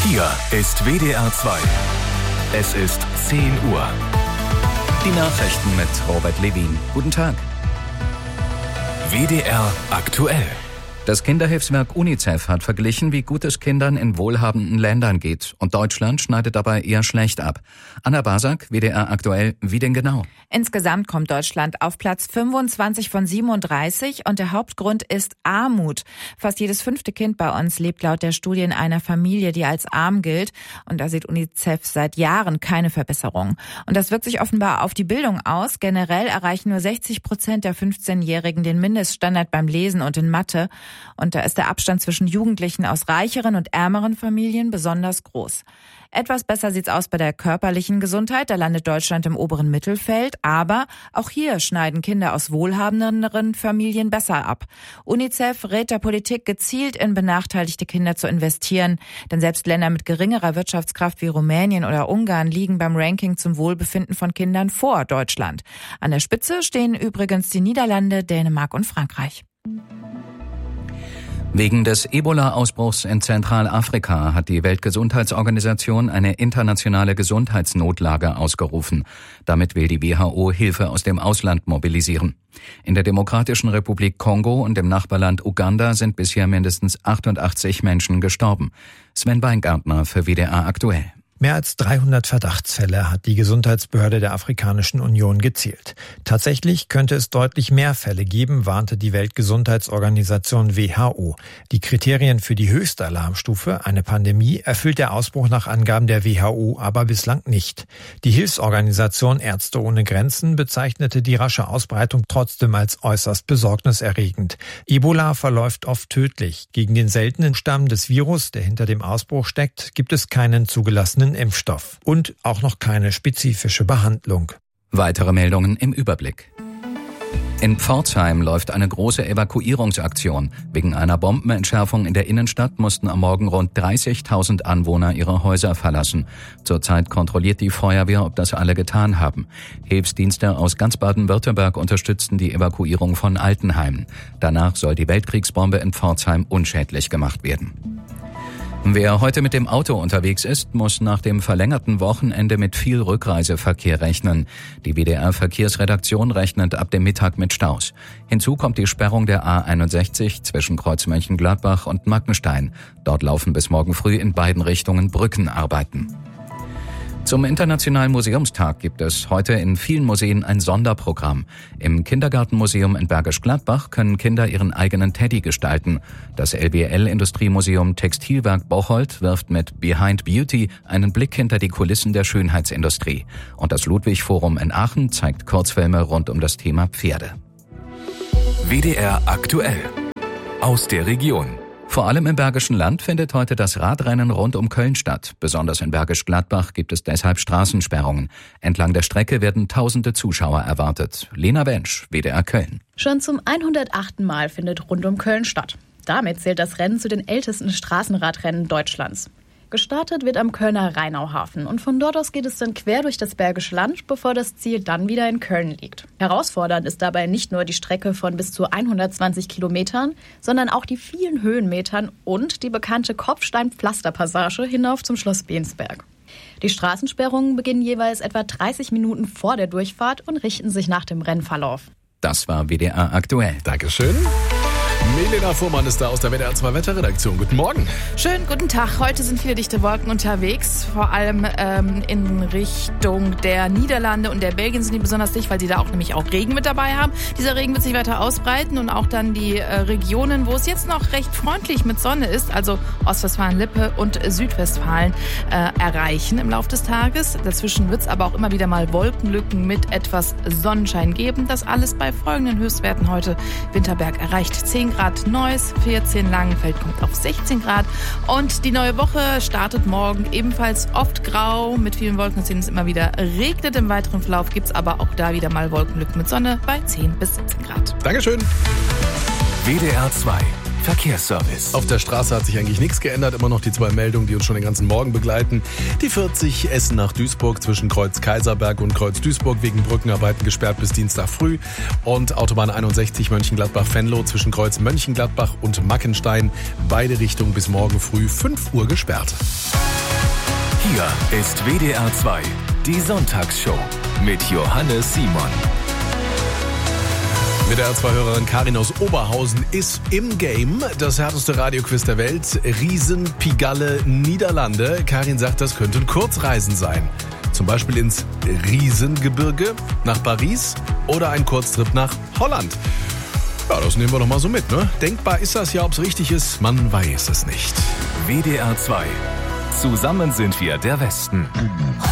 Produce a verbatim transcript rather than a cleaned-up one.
Hier ist W D R zwei. Es ist zehn Uhr. Die Nachrichten mit Robert Levin. Guten Tag. W D R aktuell. Das Kinderhilfswerk UNICEF hat verglichen, wie gut es Kindern in wohlhabenden Ländern geht. Und Deutschland schneidet dabei eher schlecht ab. Anna Basak, W D R aktuell, wie denn genau? Insgesamt kommt Deutschland auf Platz fünfundzwanzig von siebenunddreißig und der Hauptgrund ist Armut. Fast jedes fünfte Kind bei uns lebt laut der Studie in einer Familie, die als arm gilt. Und da sieht UNICEF seit Jahren keine Verbesserung. Und das wirkt sich offenbar auf die Bildung aus. Generell erreichen nur sechzig Prozent der fünfzehnjährigen den Mindeststandard beim Lesen und in Mathe. Und da ist der Abstand zwischen Jugendlichen aus reicheren und ärmeren Familien besonders groß. Etwas besser sieht's aus bei der körperlichen Gesundheit. Da landet Deutschland im oberen Mittelfeld. Aber auch hier schneiden Kinder aus wohlhabenderen Familien besser ab. UNICEF rät der Politik, gezielt in benachteiligte Kinder zu investieren. Denn selbst Länder mit geringerer Wirtschaftskraft wie Rumänien oder Ungarn liegen beim Ranking zum Wohlbefinden von Kindern vor Deutschland. An der Spitze stehen übrigens die Niederlande, Dänemark und Frankreich. Wegen des Ebola-Ausbruchs in Zentralafrika hat die Weltgesundheitsorganisation eine internationale Gesundheitsnotlage ausgerufen. Damit will die W H O Hilfe aus dem Ausland mobilisieren. In der Demokratischen Republik Kongo und im Nachbarland Uganda sind bisher mindestens achtundachtzig Menschen gestorben. Sven Weingartner für W D R aktuell. Mehr als dreihundert Verdachtsfälle hat die Gesundheitsbehörde der Afrikanischen Union gezählt. Tatsächlich könnte es deutlich mehr Fälle geben, warnte die Weltgesundheitsorganisation W H O. Die Kriterien für die höchste Alarmstufe, eine Pandemie, erfüllt der Ausbruch nach Angaben der W H O aber bislang nicht. Die Hilfsorganisation Ärzte ohne Grenzen bezeichnete die rasche Ausbreitung trotzdem als äußerst besorgniserregend. Ebola verläuft oft tödlich. Gegen den seltenen Stamm des Virus, der hinter dem Ausbruch steckt, gibt es keinen zugelassenen Impfstoff und auch noch keine spezifische Behandlung. Weitere Meldungen im Überblick. In Pforzheim läuft eine große Evakuierungsaktion. Wegen einer Bombenentschärfung in der Innenstadt mussten am Morgen rund dreißigtausend Anwohner ihre Häuser verlassen. Zurzeit kontrolliert die Feuerwehr, ob das alle getan haben. Hilfsdienste aus ganz Baden-Württemberg unterstützten die Evakuierung von Altenheimen. Danach soll die Weltkriegsbombe in Pforzheim unschädlich gemacht werden. Wer heute mit dem Auto unterwegs ist, muss nach dem verlängerten Wochenende mit viel Rückreiseverkehr rechnen. Die W D R-Verkehrsredaktion rechnet ab dem Mittag mit Staus. Hinzu kommt die Sperrung der A einundsechzig zwischen Kreuz Mönchengladbach und Mackenstein. Dort laufen bis morgen früh in beiden Richtungen Brückenarbeiten. Zum Internationalen Museumstag gibt es heute in vielen Museen ein Sonderprogramm. Im Kindergartenmuseum in Bergisch Gladbach können Kinder ihren eigenen Teddy gestalten. Das L B L-Industriemuseum Textilwerk Bocholt wirft mit Behind Beauty einen Blick hinter die Kulissen der Schönheitsindustrie. Und das Ludwig-Forum in Aachen zeigt Kurzfilme rund um das Thema Pferde. W D R aktuell. Aus der Region. Vor allem im Bergischen Land findet heute das Radrennen rund um Köln statt. Besonders in Bergisch Gladbach gibt es deshalb Straßensperrungen. Entlang der Strecke werden tausende Zuschauer erwartet. Lena Bensch, W D R Köln. Schon zum hundertachten Mal findet rund um Köln statt. Damit zählt das Rennen zu den ältesten Straßenradrennen Deutschlands. Gestartet wird am Kölner Rheinauhafen und von dort aus geht es dann quer durch das Bergische Land, bevor das Ziel dann wieder in Köln liegt. Herausfordernd ist dabei nicht nur die Strecke von bis zu hundertzwanzig Kilometern, sondern auch die vielen Höhenmetern und die bekannte Kopfstein-Pflasterpassage hinauf zum Schloss Bensberg. Die Straßensperrungen beginnen jeweils etwa dreißig Minuten vor der Durchfahrt und richten sich nach dem Rennverlauf. Das war W D R aktuell. Dankeschön. Milena Fuhrmann ist da aus der W D R zwei Wetterredaktion. Guten Morgen. Schönen guten Tag. Heute sind viele dichte Wolken unterwegs. Vor allem ähm, in Richtung der Niederlande und der Belgien sind die besonders dicht, weil sie da auch nämlich auch Regen mit dabei haben. Dieser Regen wird sich weiter ausbreiten und auch dann die äh, Regionen, wo es jetzt noch recht freundlich mit Sonne ist, also Ostwestfalen-Lippe und Südwestfalen, äh, erreichen im Laufe des Tages. Dazwischen wird es aber auch immer wieder mal Wolkenlücken mit etwas Sonnenschein geben. Das alles bei folgenden Höchstwerten heute. Winterberg erreicht zehn Grad Neuss, vierzehn Langenfeld kommt auf sechzehn Grad und die neue Woche startet morgen ebenfalls oft grau mit vielen Wolken, es ist immer wieder regnet. Im weiteren Verlauf gibt es aber auch da wieder mal Wolkenlücken mit Sonne bei zehn bis siebzehn Grad. Dankeschön. W D R zwei Verkehrsservice. Auf der Straße hat sich eigentlich nichts geändert. Immer noch die zwei Meldungen, die uns schon den ganzen Morgen begleiten. Die vierzig Essen nach Duisburg zwischen Kreuz Kaiserberg und Kreuz Duisburg wegen Brückenarbeiten gesperrt bis Dienstag früh. Und Autobahn einundsechzig Mönchengladbach-Venlo zwischen Kreuz Mönchengladbach und Mackenstein. Beide Richtungen bis morgen früh fünf Uhr gesperrt. Hier ist W D R zwei, die Sonntagsshow mit Johannes Simon. W D R zwei-Hörerin Karin aus Oberhausen ist im Game. Das härteste Radioquiz der Welt. Riesenpigalle Niederlande. Karin sagt, das könnten Kurzreisen sein. Zum Beispiel ins Riesengebirge, nach Paris oder ein Kurztrip nach Holland. Ja, das nehmen wir doch mal so mit, ne? Denkbar ist das ja, ob es richtig ist. Man weiß es nicht. W D R zwei. Zusammen sind wir der Westen.